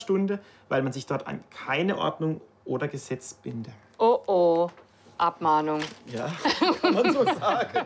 Stunde, weil man sich dort an keine Ordnung oder Gesetz binde. Oh oh, Abmahnung. Ja, kann man so sagen.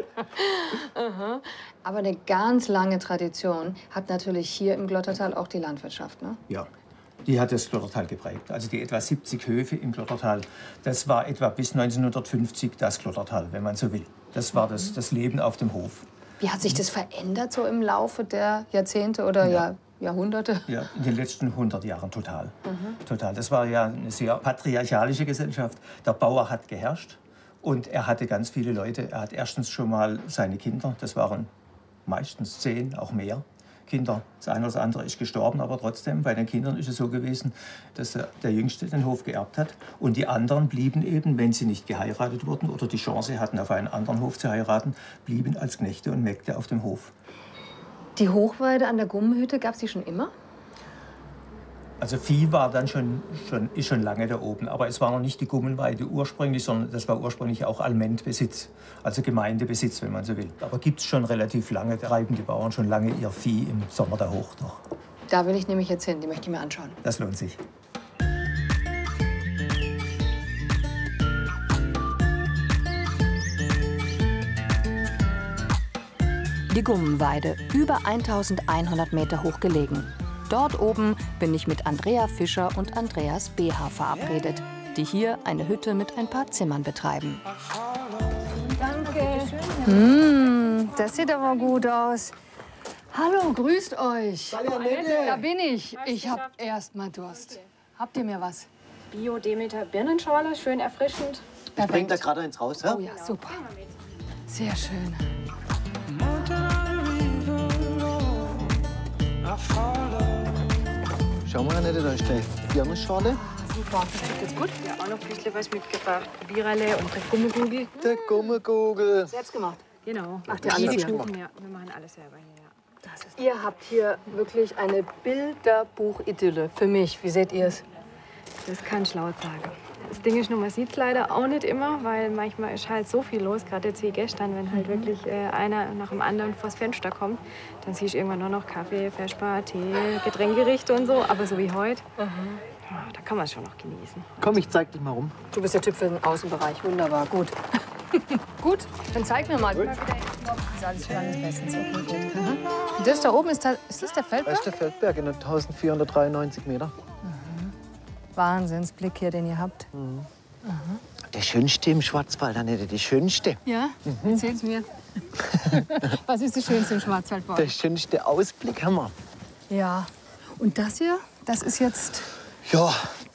Aber eine ganz lange Tradition hat natürlich hier im Glottertal auch die Landwirtschaft, ne? Ja, die hat das Glottertal geprägt. Also die etwa 70 Höfe im Glottertal, das war etwa bis 1950 das Glottertal, wenn man so will. Das war das Leben auf dem Hof. Wie hat sich das verändert so im Laufe der Jahrzehnte oder Jahrhunderte? Ja, in den letzten 100 Jahren total. Total. Das war ja eine sehr patriarchalische Gesellschaft. Der Bauer hat geherrscht und er hatte ganz viele Leute. Er hat erstens schon mal seine Kinder, das waren meistens 10, auch mehr Kinder. Das eine oder das andere ist gestorben, aber trotzdem, bei den Kindern ist es so gewesen, dass der Jüngste den Hof geerbt hat. Und die anderen blieben eben, wenn sie nicht geheiratet wurden oder die Chance hatten, auf einen anderen Hof zu heiraten, blieben als Knechte und Mägde auf dem Hof. Die Hochweide an der Gummenhütte, gab es die schon immer? Also Vieh war dann schon lange da oben, aber es war noch nicht die Gummenweide ursprünglich, sondern das war ursprünglich auch Allmendbesitz, also Gemeindebesitz, wenn man so will. Aber gibt es schon relativ lange, treiben die Bauern schon lange ihr Vieh im Sommer da hoch noch. Da will ich nämlich jetzt hin, die möchte ich mir anschauen. Das lohnt sich. Die Gummenweide, über 1100 Meter hoch gelegen. Dort oben bin ich mit Andrea Fischer und Andreas BH verabredet, die hier eine Hütte mit ein paar Zimmern betreiben. Danke. Das sieht aber gut aus. Hallo, grüßt euch. Da bin ich. Ich habe erst mal Durst. Habt ihr mir was? Bio-Demeter Birnenschorle, schön erfrischend. Ich bring da gerade eins raus, ja? Oh ja, super. Sehr schön. Schau mal, Annette, da ist die Birnenschorle. Super, das tut jetzt gut. Ja, auch noch ein bisschen was mitgebracht. Biererle und der Gummigugel. Der Gummigugel. Selbst gemacht. Genau. Macht ihr alles Die hier? Kuchen, ja. Wir machen alles selber hier, ja. Ihr habt hier wirklich eine Bilderbuch-Idylle für mich. Wie seht ihr es? Das kann ich laut sagen. Das Ding ist nur, man sieht es leider auch nicht immer, weil manchmal ist halt so viel los, gerade jetzt wie gestern, wenn halt wirklich einer nach dem anderen vors Fenster kommt, dann siehst du irgendwann nur noch Kaffee, Vesper, Tee, Getränkegerichte und so, aber so wie heute, ja, da kann man es schon noch genießen. Komm, ich zeig dich mal rum. Du bist der Typ für den Außenbereich. Wunderbar, gut. Gut, dann zeig mir mal. Das ist alles für deines Bestens. Okay, gut. Und das da oben, ist das der Feldberg? Das ist der Feldberg in 1493 Meter. Wahnsinnsblick hier, den ihr habt. Der schönste im Schwarzwald, Annette, die schönste. Ja? Erzähl's mir. Was ist das Schönste im Schwarzwald bei Der euch? schönste Ausblick haben wir. Ja. Und das hier, das ist jetzt Ja,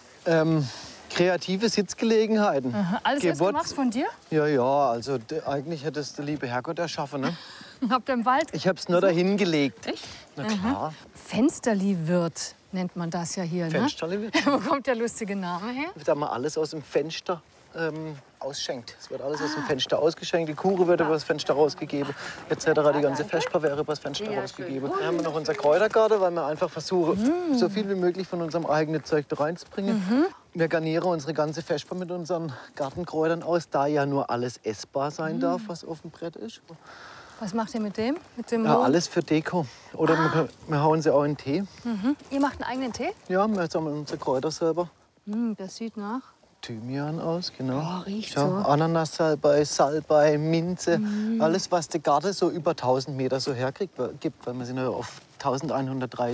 kreative Sitzgelegenheiten. alles erst gemacht von dir? Ja, also eigentlich hat es der liebe Herrgott erschaffen, ne? Habt ihr im Wald? Ich hab's nur dahin gelegt. Echt? Na klar, Fensterli-Wirt nennt man das ja hier, ne? Fensterli-Wirt. Wo kommt der lustige Name her? Da man alles aus dem Fenster ausschenkt. Es wird alles aus dem Fenster ausgeschenkt. Die Kuchen wird über das Fenster rausgegeben, etc. Die ganze Vesper wäre über das Fenster rausgegeben. Dann haben wir noch unser Kräutergarten, weil wir einfach versuchen, so viel wie möglich von unserem eigenen Zeug da reinzubringen. Wir garnieren unsere ganze Vesper mit unseren Gartenkräutern aus, da ja nur alles essbar sein darf, was auf dem Brett ist. Was macht ihr mit dem? Mit dem Ja, alles für Deko. Oder wir hauen sie auch in Tee. Ihr macht einen eigenen Tee? Ja, wir sammeln unsere Kräuter selber. Das sieht nach. Thymian aus, genau. Oh, riecht Schau, so. Ananassalbei, Salbei, Minze, alles, was der Garten so über 1000 Meter so herkriegt, gibt, weil wir sind ja auf 1103